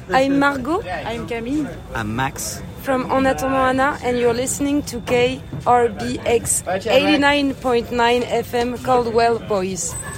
I'm Margot. I'm Camille. I'm Max. From En Attendant Anna, and you're listening to KRBX 89.9 FM Caldwell Boys.